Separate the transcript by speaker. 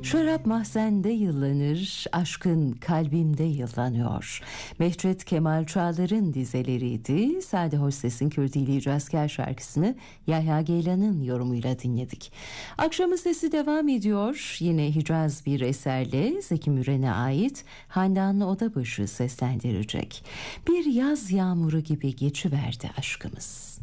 Speaker 1: Şarap mahzende yıllanır, aşkın kalbimde yıllanıyor. Mehcet Kemal Çağlar'ın dizeleriydi. Sade Hostes'in Kürdili Cazker şarkısını Yahya Geylan'ın yorumuyla dinledik. Akşamın sesi devam ediyor. Yine Hicaz bir eserle Zeki Müren'e ait Handanlı Odabaşı seslendirecek. Bir yaz yağmuru gibi geçiverdi aşkımız.